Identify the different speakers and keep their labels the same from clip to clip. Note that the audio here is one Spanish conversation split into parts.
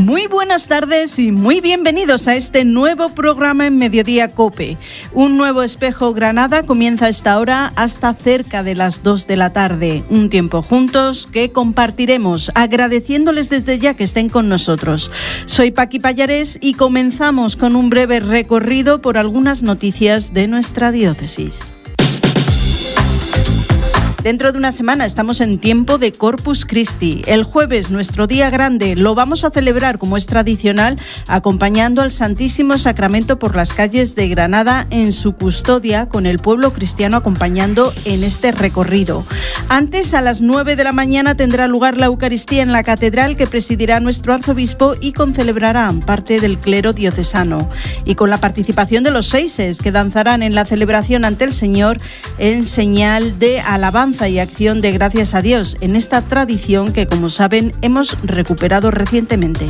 Speaker 1: Muy buenas tardes y muy bienvenidos a este nuevo programa en Mediodía COPE. Un nuevo Espejo Granada comienza a esta hora hasta cerca de las 2 de la tarde. Un tiempo juntos que compartiremos, agradeciéndoles desde ya que estén con nosotros. Soy Paqui Pallares y comenzamos con un breve recorrido por algunas noticias de nuestra diócesis. Dentro de una semana estamos en tiempo de Corpus Christi. El jueves, nuestro día grande, lo vamos a celebrar como es tradicional, acompañando al Santísimo Sacramento por las calles de Granada en su custodia, con el pueblo cristiano acompañando en este recorrido. Antes, a las 9 de la mañana, tendrá lugar la Eucaristía en la Catedral, que presidirá nuestro arzobispo y concelebrarán parte del clero diocesano. Y con la participación de los seises, que danzarán en la celebración ante el Señor en señal de alabanza y acción de gracias a Dios en esta tradición que, como saben, hemos recuperado recientemente.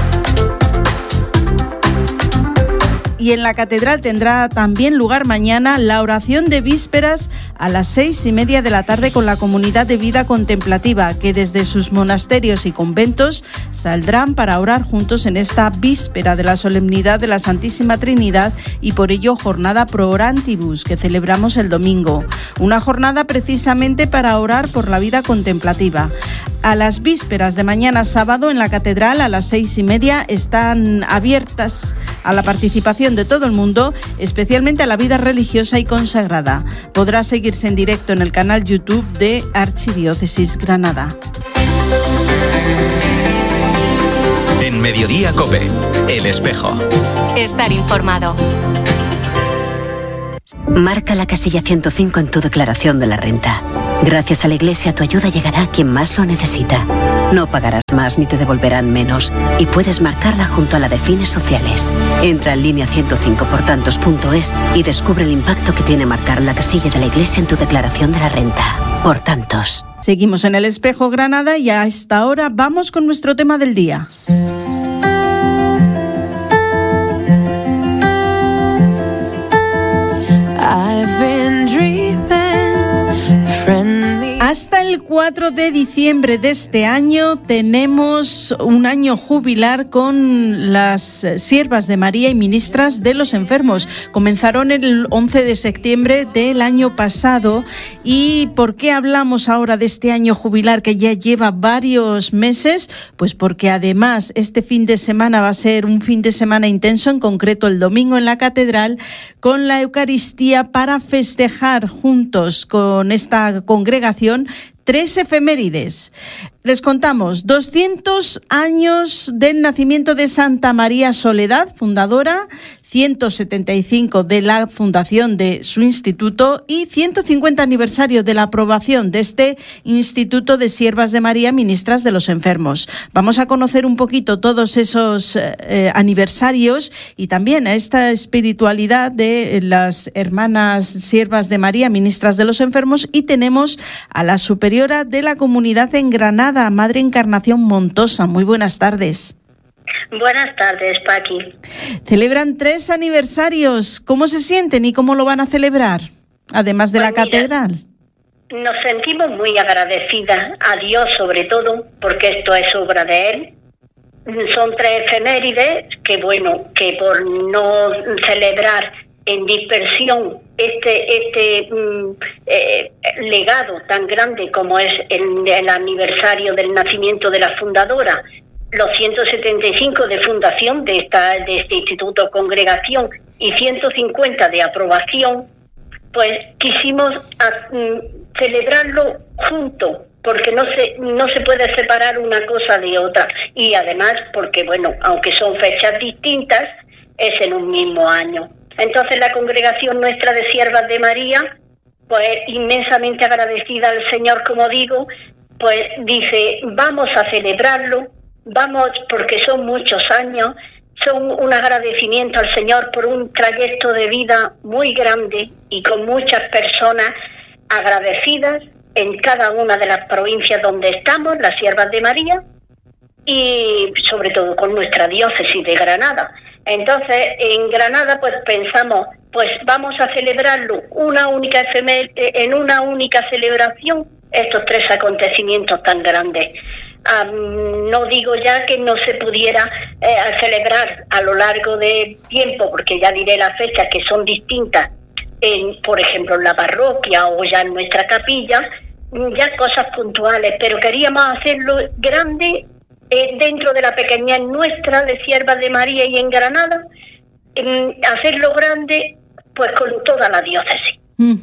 Speaker 1: Y en la Catedral tendrá también lugar mañana la oración de vísperas a las 6:30 de la tarde con la comunidad de vida contemplativa, que desde sus monasterios y conventos saldrán para orar juntos en esta víspera de la solemnidad de la Santísima Trinidad y por ello jornada pro orantibus que celebramos el domingo. Una jornada precisamente para orar por la vida contemplativa. A las vísperas de mañana sábado en la Catedral a las 6:30 están abiertas a la participación de todo el mundo, especialmente a la vida religiosa y consagrada. Podrá seguirse en directo en el canal YouTube de Archidiócesis Granada.
Speaker 2: En Mediodía COPE, El Espejo.
Speaker 3: Estar informado.
Speaker 4: Marca la casilla 105 en tu declaración de la renta. Gracias a la Iglesia, tu ayuda llegará a quien más lo necesita. No pagarás más ni te devolverán menos y puedes marcarla junto a la de fines sociales. Entra en línea 105portantos.es y descubre el impacto que tiene marcar la casilla de la Iglesia en tu declaración de la renta. Por tantos.
Speaker 1: Seguimos en El Espejo Granada y a esta hora vamos con nuestro tema del día. Hasta el 4 de diciembre de este año tenemos un año jubilar con las Siervas de María y Ministras de los Enfermos. Comenzaron el 11 de septiembre del año pasado. ¿Y por qué hablamos ahora de este año jubilar que ya lleva varios meses? Pues porque además este fin de semana va a ser un fin de semana intenso, en concreto el domingo en la Catedral, con la Eucaristía para festejar juntos con esta congregación 3 efemérides. Les contamos 200 años del nacimiento de Santa María Soledad, fundadora, 175 de la fundación de su instituto y 150 aniversario de la aprobación de este Instituto de Siervas de María, Ministras de los Enfermos. Vamos a conocer un poquito todos esos aniversarios y también a esta espiritualidad de las hermanas Siervas de María, Ministras de los Enfermos, y tenemos a la superiora de la comunidad en Granada, Madre Encarnación Montosa. Muy buenas tardes.
Speaker 5: Buenas tardes, Paqui.
Speaker 1: Celebran 3 aniversarios. ¿Cómo se sienten y cómo lo van a celebrar? Además de la catedral.
Speaker 5: Nos sentimos muy agradecidas a Dios, sobre todo, porque esto es obra de Él. Son 3 efemérides que, bueno, que por no celebrar en dispersión este legado tan grande como es el aniversario del nacimiento de la fundadora, los 175 de fundación de este instituto congregación y 150 de aprobación, pues quisimos celebrarlo juntos, porque no se puede separar una cosa de otra, y además porque, bueno, aunque son fechas distintas, es en un mismo año. Entonces la congregación nuestra de Siervas de María, pues inmensamente agradecida al Señor, como digo, pues dice, vamos a celebrarlo, vamos, porque son muchos años, son un agradecimiento al Señor por un trayecto de vida muy grande y con muchas personas agradecidas en cada una de las provincias donde estamos, las Siervas de María, y sobre todo con nuestra diócesis de Granada. Entonces, en Granada, pues pensamos, pues vamos a celebrarlo en una única celebración, estos 3 acontecimientos tan grandes. No digo ya que no se pudiera celebrar a lo largo del tiempo, porque ya diré las fechas que son distintas, por ejemplo en la parroquia o ya en nuestra capilla, ya cosas puntuales, pero queríamos hacerlo grande dentro de la pequeñez nuestra de Siervas de María y en Granada, hacerlo grande pues con toda la diócesis.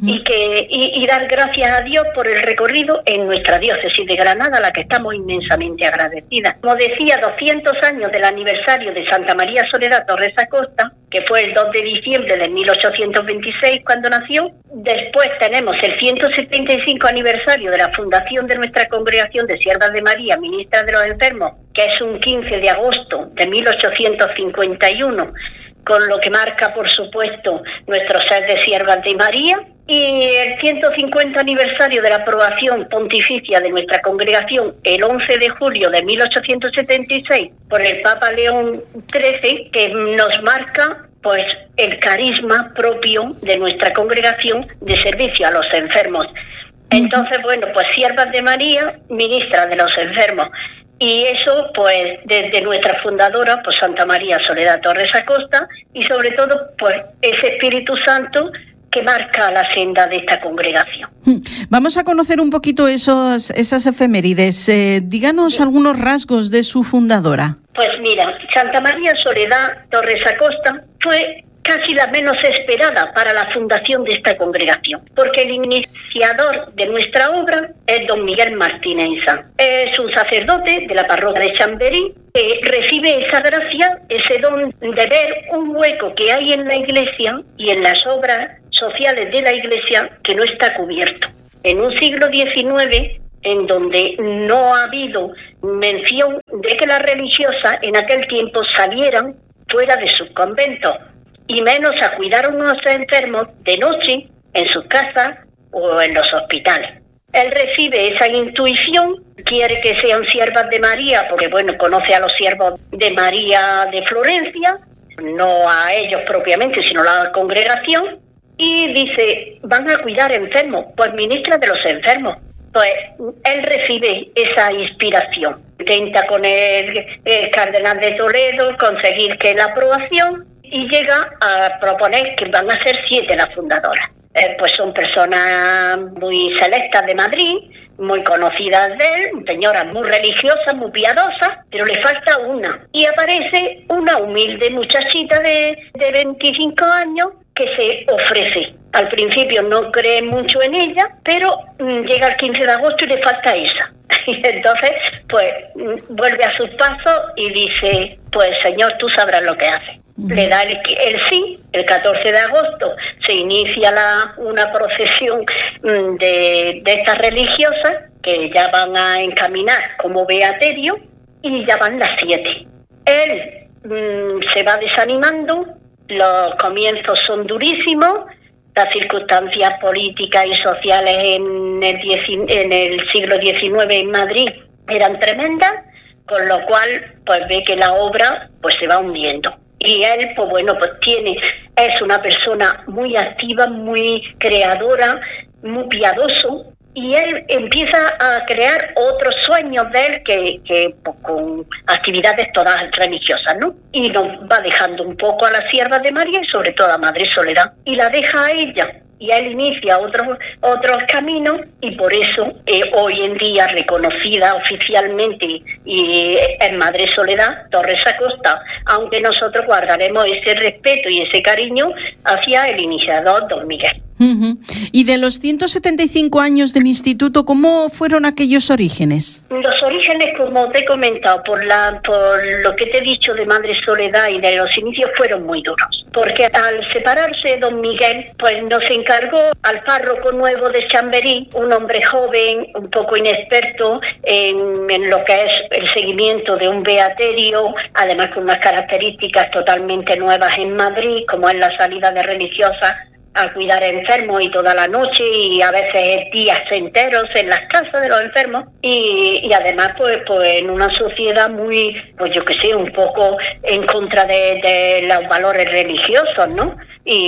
Speaker 5: Y dar gracias a Dios por el recorrido en nuestra diócesis de Granada, a la que estamos inmensamente agradecidas. Como decía, 200 años del aniversario de Santa María Soledad Torres Acosta, que fue el 2 de diciembre de 1826 cuando nació. Después tenemos el 175 aniversario de la fundación de nuestra Congregación de Siervas de María, Ministras de los Enfermos, que es un 15 de agosto de 1851, con lo que marca, por supuesto, nuestro ser de Siervas de María, y el 150 aniversario de la aprobación pontificia de nuestra congregación, el 11 de julio de 1876, por el Papa León XIII, que nos marca pues el carisma propio de nuestra congregación de servicio a los enfermos. Entonces, bueno, pues Siervas de María, Ministras de los Enfermos. Y eso, pues, desde nuestra fundadora, pues Santa María Soledad Torres Acosta, y sobre todo, pues, ese Espíritu Santo que marca la senda de esta congregación.
Speaker 1: Vamos a conocer un poquito esas efemérides. Díganos algunos rasgos de su fundadora.
Speaker 5: Pues mira, Santa María Soledad Torres Acosta fue casi la menos esperada para la fundación de esta congregación, porque el iniciador de nuestra obra es don Miguel Martínez Sanz. Es un sacerdote de la parroquia de Chamberí que recibe esa gracia, ese don de ver un hueco que hay en la Iglesia y en las obras sociales de la Iglesia que no está cubierto. En un siglo XIX en donde no ha habido mención de que las religiosas en aquel tiempo salieran fuera de sus conventos, y menos a cuidar a unos enfermos de noche en sus casas o en los hospitales. Él recibe esa intuición, quiere que sean siervas de María, porque bueno, conoce a los siervos de María de Florencia, no a ellos propiamente, sino a la congregación, y dice, van a cuidar enfermos, pues ministras de los enfermos. Pues él recibe esa inspiración. Intenta con el cardenal de Toledo conseguir que la aprobación, y llega a proponer que van a ser 7 las fundadoras. Pues son personas muy selectas de Madrid, muy conocidas de él, señoras muy religiosas, muy piadosas, pero le falta una. Y aparece una humilde muchachita de 25 años que se ofrece. Al principio no cree mucho en ella, pero llega el 15 de agosto y le falta esa. Y entonces, pues, vuelve a sus pasos y dice, pues, Señor, tú sabrás lo que haces. Le da el sí. El 14 de agosto se inicia una procesión de estas religiosas que ya van a encaminar como beaterio, y ya van las 7. Él se va desanimando, los comienzos son durísimos, las circunstancias políticas y sociales en el siglo XIX en Madrid eran tremendas, con lo cual pues ve que la obra pues se va hundiendo. Y él, pues bueno, pues es una persona muy activa, muy creadora, muy piadoso, y él empieza a crear otros sueños de él que pues, con actividades todas religiosas, ¿no? Y nos va dejando un poco a las siervas de María y sobre todo a Madre Soledad, y la deja a ella. Y él inicia otros caminos, y por eso hoy en día reconocida oficialmente y en Madre Soledad Torres Acosta, aunque nosotros guardaremos ese respeto y ese cariño hacia el iniciador don Miguel.
Speaker 1: Y de los 175 años del instituto, ¿cómo fueron aquellos orígenes?
Speaker 5: Los orígenes, como te he comentado, por lo que te he dicho de Madre Soledad y de los inicios, fueron muy duros. Porque al separarse don Miguel, pues nos encargó al párroco nuevo de Chamberí, un hombre joven, un poco inexperto en lo que es el seguimiento de un beaterio, además con unas características totalmente nuevas en Madrid, como es la salida de religiosas a cuidar enfermos y toda la noche, y a veces días enteros en las casas de los enfermos, y además pues en una sociedad muy, pues yo que sé, un poco en contra de los valores religiosos, ¿no?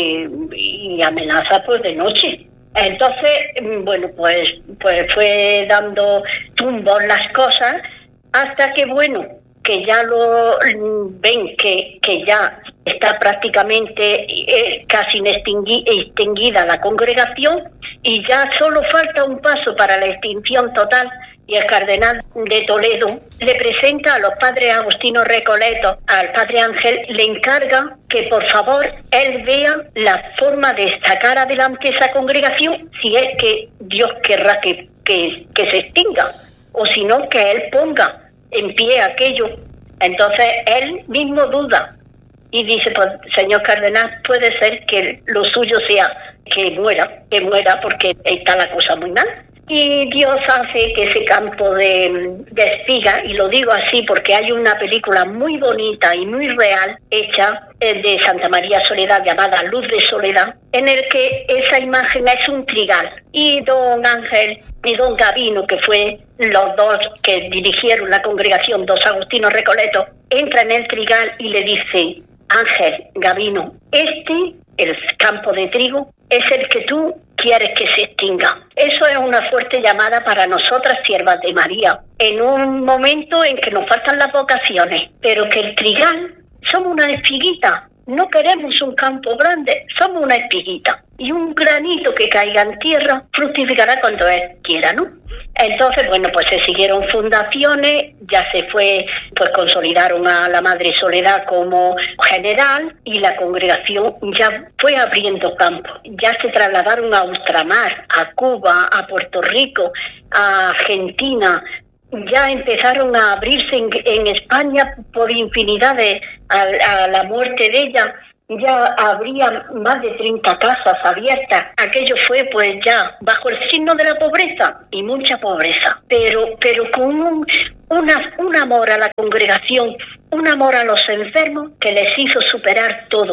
Speaker 5: Y amenaza pues de noche. Entonces, bueno, pues fue dando tumbos las cosas, hasta que que ya lo ven que ya está prácticamente casi extinguida la congregación y ya solo falta un paso para la extinción total, y el cardenal de Toledo le presenta a los padres Agustino Recoletos, al padre Ángel, le encarga que por favor él vea la forma de sacar adelante esa congregación, si es que Dios querrá que se extinga, o si no, que él ponga en pie aquello. Entonces él mismo duda y dice, pues señor cardenal, puede ser que lo suyo sea que muera porque está la cosa muy mal. Y Dios hace que ese campo de espiga, y lo digo así porque hay una película muy bonita y muy real hecha de Santa María Soledad llamada Luz de Soledad, en el que esa imagen es un trigal. Y don Ángel y don Gabino, que fue los dos que dirigieron la congregación, dos Agustinos Recoletos, entra en el trigal y le dice, Ángel, Gabino, el campo de trigo, es el que tú quieres que se extinga. Eso es una fuerte llamada para nosotras, siervas de María, en un momento en que nos faltan las vocaciones, pero que el trigal somos una espiguita. No queremos un campo grande, somos una espiguita. Y un granito que caiga en tierra fructificará cuando él quiera, ¿no? Entonces, pues se siguieron fundaciones, ya se fue, pues consolidaron a la Madre Soledad como general y la congregación ya fue abriendo campo. Ya se trasladaron a ultramar, a Cuba, a Puerto Rico, a Argentina. Ya empezaron a abrirse en España por infinidad a la muerte de ella. Ya habría más de 30 casas abiertas. Aquello fue pues ya bajo el signo de la pobreza y mucha pobreza, pero con un amor a la congregación, un amor a los enfermos que les hizo superar todo.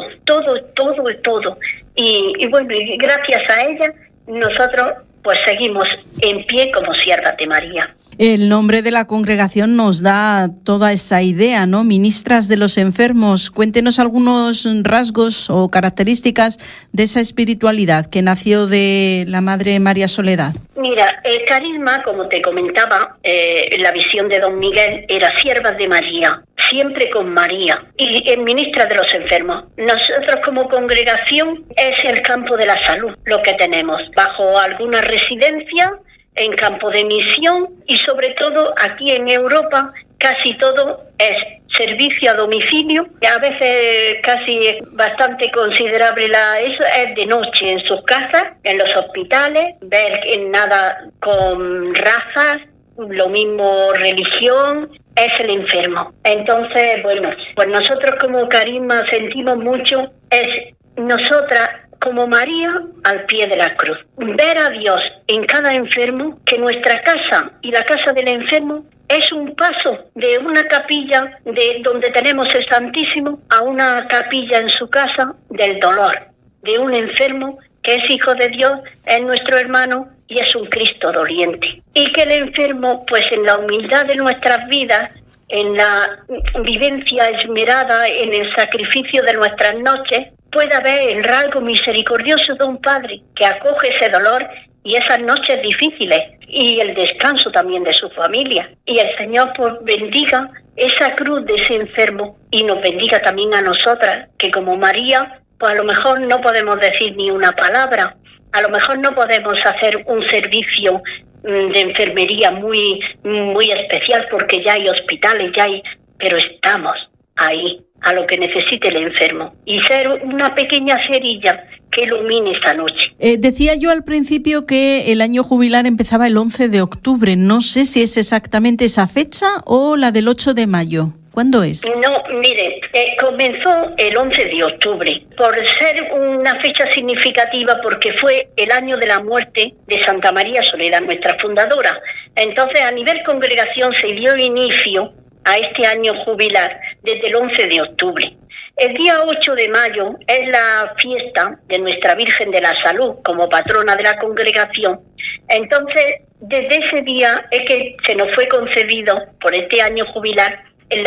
Speaker 5: Y gracias a ella nosotros pues seguimos en pie como siervas de María.
Speaker 1: El nombre de la congregación nos da toda esa idea, ¿no? Ministras de los enfermos. Cuéntenos algunos rasgos o características de esa espiritualidad que nació de la Madre María Soledad.
Speaker 5: Mira, el carisma, como te comentaba, la visión de don Miguel era siervas de María, siempre con María, y ministras de los enfermos. Nosotros como congregación es el campo de la salud lo que tenemos, bajo alguna residencia, en campo de misión, y sobre todo aquí en Europa casi todo es servicio a domicilio, que a veces casi es bastante considerable eso es de noche en sus casas, en los hospitales, ver nada con razas, lo mismo religión, es el enfermo. Entonces, pues nosotros como carisma sentimos mucho, es nosotras como María al pie de la cruz. Ver a Dios en cada enfermo, que nuestra casa y la casa del enfermo es un paso de una capilla de donde tenemos el Santísimo a una capilla en su casa del dolor, de un enfermo que es hijo de Dios, es nuestro hermano y es un Cristo doliente. Y que el enfermo, pues en la humildad de nuestras vidas, en la vivencia esmerada, en el sacrificio de nuestras noches, pueda ver el rasgo misericordioso de un padre que acoge ese dolor y esas noches difíciles y el descanso también de su familia. Y el Señor pues bendiga esa cruz de ese enfermo y nos bendiga también a nosotras, que como María, pues a lo mejor no podemos decir ni una palabra, a lo mejor no podemos hacer un servicio de enfermería muy, muy especial porque ya hay hospitales, pero estamos ahí a lo que necesite el enfermo y ser una pequeña cerilla que ilumine esta noche.
Speaker 1: Decía yo al principio que el año jubilar empezaba el 11 de octubre. No sé si es exactamente esa fecha o la del 8 de mayo. ¿Cuándo es?
Speaker 5: No, mire, comenzó el 11 de octubre, por ser una fecha significativa porque fue el año de la muerte de Santa María Soledad, nuestra fundadora. Entonces, a nivel congregación se dio inicio a este año jubilar desde el 11 de octubre. El día 8 de mayo es la fiesta de Nuestra Virgen de la Salud como patrona de la congregación. Entonces, desde ese día es que se nos fue concedido por este año jubilar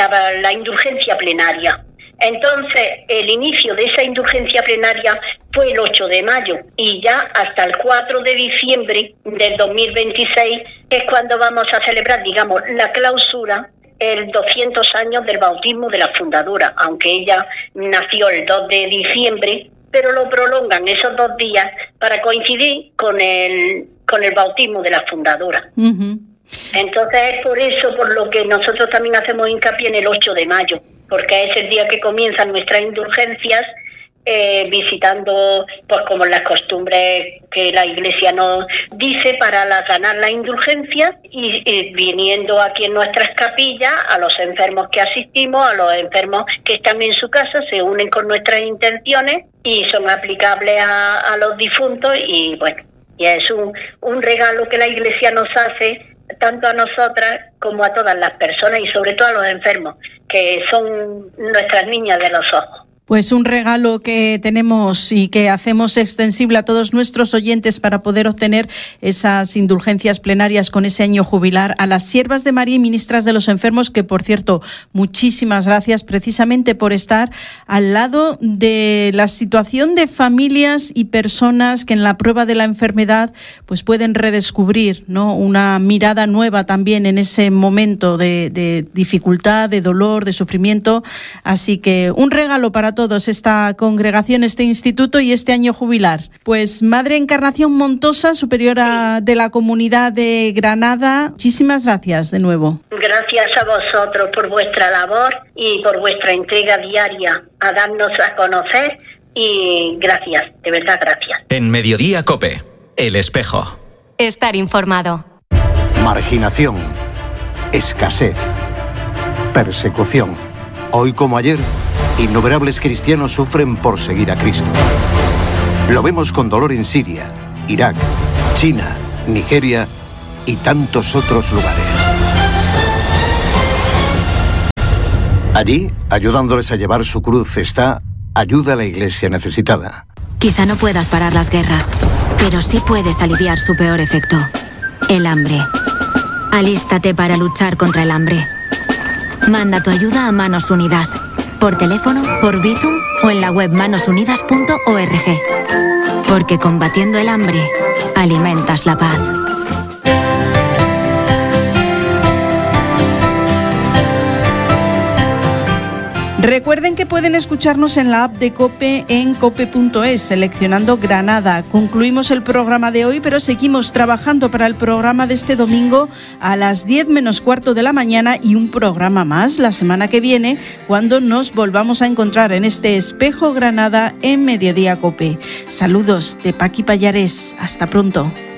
Speaker 5: la indulgencia plenaria. Entonces, el inicio de esa indulgencia plenaria fue el 8 de mayo y ya hasta el 4 de diciembre del 2026 es cuando vamos a celebrar, digamos, la clausura el 200 años del bautismo de la fundadora, aunque ella nació el 2 de diciembre, pero lo prolongan esos 2 días para coincidir con el bautismo de la fundadora.
Speaker 1: Uh-huh.
Speaker 5: Entonces es por eso por lo que nosotros también hacemos hincapié en el 8 de mayo, porque es el día que comienzan nuestras indulgencias, visitando, pues como las costumbres que la Iglesia nos dice para ganar la indulgencia y viniendo aquí en nuestras capillas a los enfermos que asistimos, a los enfermos que están en su casa, se unen con nuestras intenciones y son aplicables a los difuntos y bueno, y es un regalo que la Iglesia nos hace tanto a nosotras como a todas las personas y sobre todo a los enfermos, que son nuestras niñas de los ojos.
Speaker 1: Pues un regalo que tenemos y que hacemos extensible a todos nuestros oyentes para poder obtener esas indulgencias plenarias con ese año jubilar a las siervas de María y ministras de los enfermos, que por cierto, muchísimas gracias precisamente por estar al lado de la situación de familias y personas que en la prueba de la enfermedad pues pueden redescubrir, ¿no?, una mirada nueva también en ese momento de dificultad, de dolor, de sufrimiento. Así que un regalo para todos esta congregación, este instituto y este año jubilar. Pues Madre Encarnación Montosa, superiora de la Comunidad de Granada, muchísimas gracias de nuevo.
Speaker 5: Gracias a vosotros por vuestra labor y por vuestra entrega diaria a darnos a conocer y gracias, de verdad gracias.
Speaker 2: En Mediodía COPE, El Espejo.
Speaker 3: Estar informado.
Speaker 6: Marginación, escasez, persecución. Hoy como ayer, innumerables cristianos sufren por seguir a Cristo. Lo vemos con dolor en Siria, Irak, China, Nigeria y tantos otros lugares. Allí, ayudándoles a llevar su cruz, está Ayuda a la Iglesia Necesitada.
Speaker 7: Quizá no puedas parar las guerras, pero sí puedes aliviar su peor efecto, el hambre. Alístate para luchar contra el hambre. Manda tu ayuda a Manos Unidas, por teléfono, por Bizum o en la web manosunidas.org. Porque combatiendo el hambre, alimentas la paz.
Speaker 1: Recuerden que pueden escucharnos en la app de COPE en cope.es, seleccionando Granada. Concluimos el programa de hoy, pero seguimos trabajando para el programa de este domingo a las 10 menos cuarto de la mañana y un programa más la semana que viene, cuando nos volvamos a encontrar en este Espejo Granada en Mediodía COPE. Saludos de Paqui Pallares. Hasta pronto.